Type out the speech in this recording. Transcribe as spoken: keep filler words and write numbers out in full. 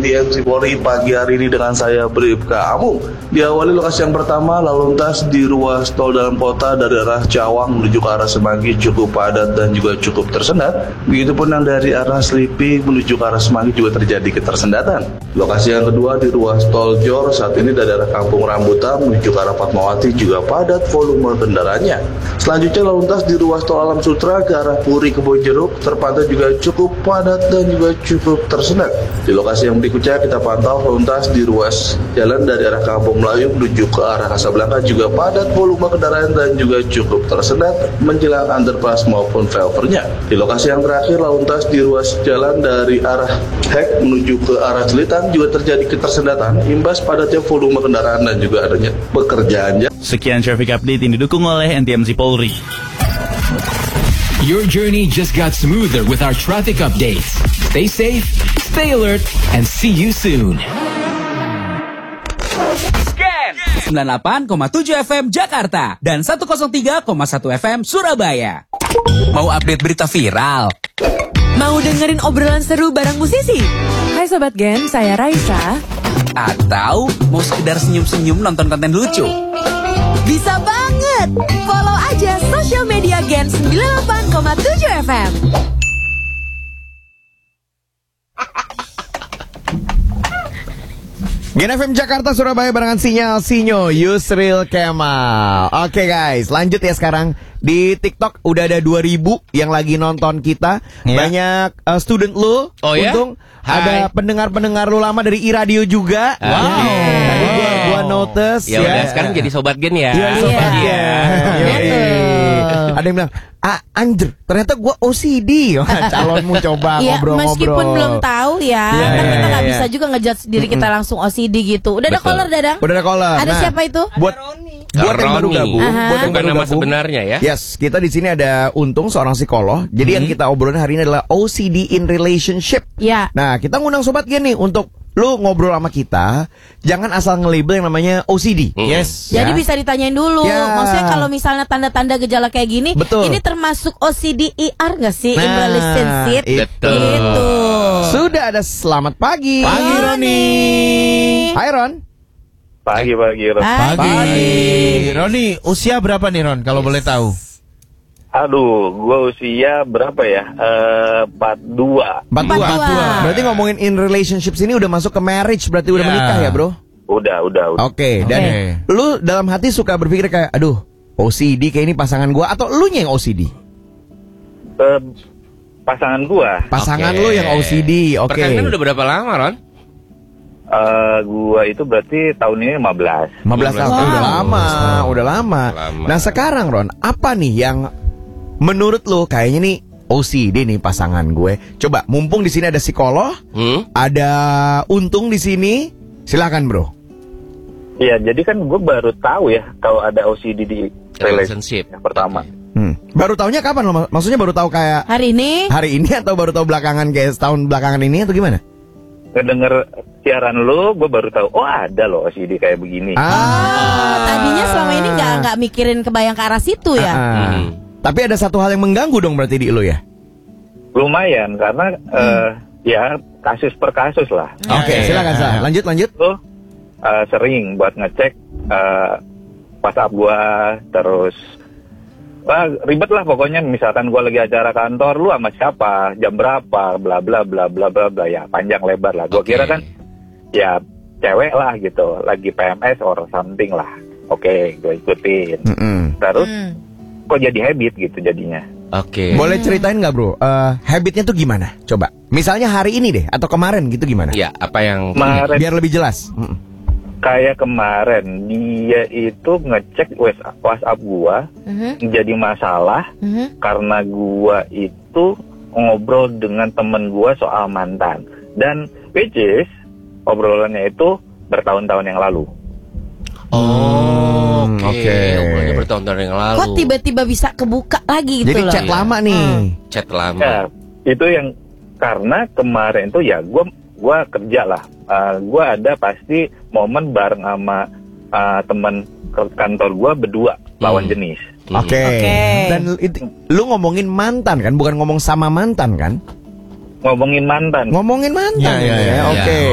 N T M C Polri pagi hari ini dengan saya Bribka Amung. Diawali lokasi yang pertama, lalu lintas di ruas tol dalam kota dari arah Cawang menuju ke arah Semanggi cukup padat dan juga cukup tersendat. Begitupun yang dari arah Selipi menuju ke arah Semanggi juga terjadi ketersendatan. Lokasi yang kedua di ruas tol Jor, saat ini dari arah Kampung Rambutan menuju ke arah Fatmawati juga padat volume kendaraannya. Selanjutnya lalu lintas di ruas tol Alam Sutra ke arah Puri Kebonjeruk terpantau juga cukup padat dan juga cukup tersendat. Di lokasi yang berikutnya kita pantau lalu lintas di ruas jalan dari arah Kampung Melayu menuju ke arah Kasablanka juga padat volume kendaraan dan juga cukup tersendat menjelang underpass maupun flyovernya. Di lokasi yang terakhir lalu lintas di ruas jalan dari arah Hek menuju ke arah Celitan juga terjadi ketersendatan imbas padatnya volume kendaraan dan juga adanya pekerjaan. Sekian traffic update yang didukung oleh N T M C Polri. Your journey just got smoother with our traffic updates. Stay safe, stay alert, and see you soon. Scan sembilan puluh delapan koma tujuh F M Jakarta dan seratus tiga koma satu F M Surabaya. Mau update berita viral? Mau dengerin obrolan seru bareng musisi? Hai Sobat Gen, saya Raisa. Atau mau sekedar senyum-senyum nonton konten lucu? Bisa banget! Follow aja sosial media Gen sembilan puluh delapan koma tujuh F M. Gen F M Jakarta Surabaya barengan Sinyal Sinyo Yusril Kemal. Oke guys, lanjut ya sekarang. Di TikTok udah ada dua ribu yang lagi nonton kita. Ya. Banyak uh, student lu. Oh ya? Untung Hai. ada pendengar-pendengar lu lama dari iRadio juga. Wow. Tadi gua, gua notice ya. Udah sekarang jadi sobat Gen ya. Iya, sobat Iya. Gen. Yoi. Ada yang bilang, ah anjir, ternyata gua O C D. Calonmu coba Iya, ngobrol-ngobrol. meskipun belum tahu ya, Iya, kan iya, kita nggak iya. bisa juga ngejudge diri kita langsung O C D gitu. Udah ada Betul. caller, Dadang? Udah ada caller. Ada Nah, siapa itu? Buat buat yang baru Roni. gabung, Aha. buat yang Bukan baru nama gabung. sebenarnya ya. Yes, kita di sini ada Untung seorang psikolog. Jadi yang kita obrolin hari ini adalah O C D in relationship. Ya. Nah, kita ngundang Sobat Gen nih untuk lu ngobrol sama kita. Jangan asal nge-label yang namanya O C D. Mm. Yes. Jadi ya. bisa ditanyain dulu. Ya. Maksudnya kalau misalnya tanda-tanda gejala kayak gini, Betul. ini termasuk O C D I R nggak sih? In Nah, relationship. itu. Gitu. Sudah ada selamat pagi. Pagi, Roni. Hai Ron. Pagi-pagi. Pagi. Pagi. Roni, usia berapa nih Ron kalau boleh tahu? Aduh, gue usia berapa ya? Eh, empat puluh dua. empat puluh dua. empat puluh dua. Berarti ngomongin in relationship sini udah masuk ke marriage, berarti udah Ya. menikah ya, Bro? Udah, udah, udah. Oke, dan Oke. lu dalam hati suka berpikir kayak, aduh, O C D kayak ini pasangan gua atau lu yang O C D? Eh, pasangan gua, Pasangan Oke. lu yang O C D, oke. Perkawinan udah berapa lama, Ron? eh, gua itu berarti tahun ini lima belas. lima belas tahun, Wow. udah lama, udah lama. Lama. Nah sekarang Ron, apa nih yang menurut lu kayaknya nih O C D nih pasangan gue? Coba, mumpung di sini ada psikolog, Hmm? ada Untung di sini, silakan Bro. Iya, jadi kan gue baru tahu ya kalau ada O C D di relationship Relationship. yang pertama. Hmm. Baru taunya kapan lo? Mak- Maksudnya baru tahu kayak Hari ini hari ini atau baru tahu belakangan kayak setahun belakangan ini atau gimana? Ngedenger siaran lu, gue baru tahu, oh ada loh O C D kayak begini. Ah, Oh, tadinya selama ini nggak nggak mikirin kebayang ke arah situ ya. Ah, ah. Hmm. Tapi ada satu hal yang mengganggu dong berarti di lo ya? Lumayan, karena eh, ya kasus per kasus lah. Oke, ya, silakan ya. Sa. Lanjut lanjut. Lu eh, sering buat ngecek eh, WhatsApp gua, terus wah, ribet lah pokoknya. Misalkan gua lagi acara kantor, lu sama siapa, jam berapa, bla bla bla bla bla bla, ya panjang lebar lah. Gua Oke. kira kan ya cewek lah gitu, lagi P M S or something lah. Oke, gue ikutin. Mm-mm. Terus Hmm. kok jadi habit gitu jadinya. Oke. Boleh ceritain nggak Bro? Eh, habitnya tuh gimana? Coba. Misalnya hari ini deh atau kemarin gitu gimana? Ya, apa yang Kemarin Biar lebih jelas. Mm-mm. kayak kemarin dia itu ngecek WhatsApp gua Mhm, jadi masalah mhm. karena gua itu ngobrol dengan temen gua soal mantan, dan which is obrolannya itu bertahun-tahun yang lalu. Oh, Hmm, oke. oke. Obrolnya bertahun-tahun yang lalu. Kok tiba-tiba bisa kebuka lagi gitu Jadi loh? chat lama nih. Chat lama. Ya, itu yang karena kemarin tuh ya gua gua kerja lah. Uh, gua ada pasti momen bareng sama uh, teman ke- kantor gua berdua lawan Hmm. jenis. Hmm. Oke. Oke. Dan itu, lu ngomongin mantan kan, bukan ngomong sama mantan kan? Ngomongin mantan. Ngomongin mantan Ya, ya, ya. ya, Oke.